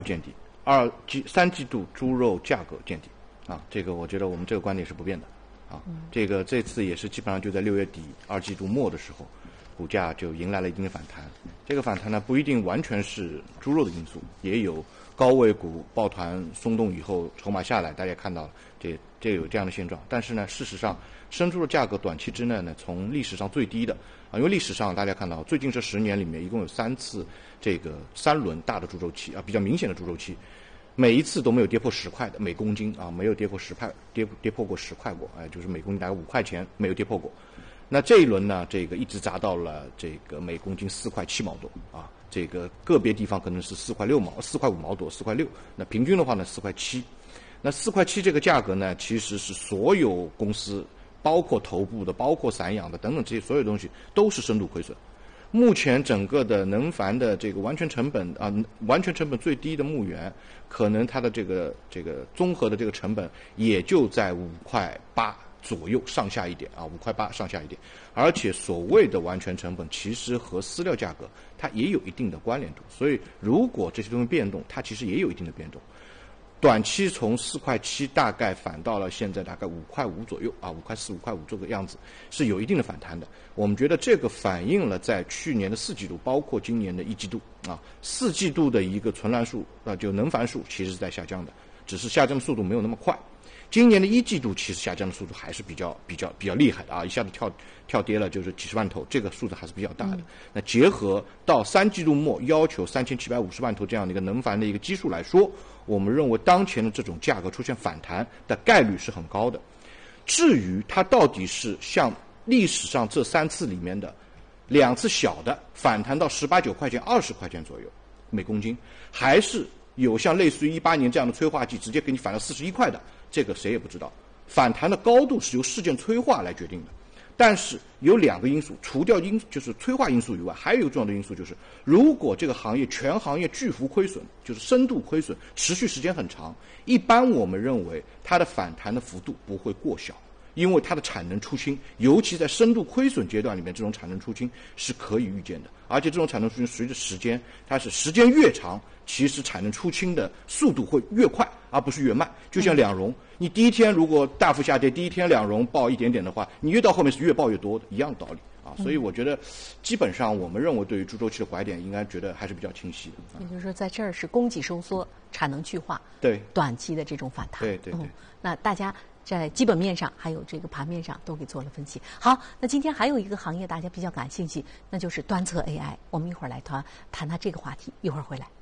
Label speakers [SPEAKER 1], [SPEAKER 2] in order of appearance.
[SPEAKER 1] 见底，3季度猪肉价格见底，啊，这个我觉得我们这个观点是不变的，啊，这次也是基本上就在6月底2季度末的时候，股价就迎来了一定的反弹。这个反弹呢不一定完全是猪肉的因素，也有高位股抱团松动以后筹码下来，大家看到了这有这样的现状。但是呢，事实上生猪的价格短期之内呢，从历史上最低的啊，因为历史上大家看到最近这10年里面一共有3次这个3轮大的猪周期啊，比较明显的猪周期，每一次都没有跌破10块的每公斤啊，没有跌破10块，跌破过10块过，哎，就是每公斤大概5块钱没有跌破过。那这一轮呢，这个一直砸到了这个每公斤4块7毛多啊，这个个别地方可能是4块6毛、4块5毛多、4块6，那平均的话呢4块7。那4块7这个价格呢，其实是所有公司，包括头部的、包括散养的等等这些所有东西都是深度亏损。目前整个的能繁的这个完全成本最低的牧原，可能它的这个综合的这个成本也就在5块8左右上下一点啊，5块8上下一点。而且所谓的完全成本其实和饲料价格它也有一定的关联度，所以如果这些东西变动，它其实也有一定的变动。短期从4块7大概反到了现在大概5块5左右啊，5块4、5块5这个样子，是有一定的反弹的。我们觉得这个反映了在去年的4季度，包括今年的1季度啊，4季度的一个存栏数啊，就能繁数其实是在下降的，只是下降的速度没有那么快。今年的1季度其实下降的速度还是比较厉害的啊，一下子跳跌了就是几十万头，这个数字还是比较大的。那结合到3季度末要求3750万头这样的一个能繁的一个基数来说，我们认为当前的这种价格出现反弹的概率是很高的。至于它到底是像历史上这3次里面的2次小的反弹到18、9块钱、20块钱左右每公斤，还是有像类似于18年这样的催化剂直接给你反到41块的，这个谁也不知道。反弹的高度是由事件催化来决定的。但是有2个因素，除掉就是催化因素以外，还有一个重要的因素就是，如果这个行业全行业巨幅亏损，就是深度亏损，持续时间很长，一般我们认为它的反弹的幅度不会过小，因为它的产能出清，尤其在深度亏损阶段里面，这种产能出清是可以预见的。而且这种产能出清随着时间，它是时间越长，其实产能出清的速度会越快，而不是越慢。就像两融，你第一天如果大幅下跌，第一天两融爆一点点的话，你越到后面是越爆越多的，一样的道理啊。所以我觉得，基本上我们认为对于猪周期的拐点，应该觉得还是比较清晰的。
[SPEAKER 2] 也就是说，在这儿是供给收缩、产能去化，
[SPEAKER 1] 对
[SPEAKER 2] 短期的这种反弹。
[SPEAKER 1] 对。
[SPEAKER 2] 那大家在基本面上还有这个盘面上都给做了分析。好，那今天还有一个行业大家比较感兴趣，那就是端侧 AI。我们一会儿来谈谈这个话题，一会儿回来。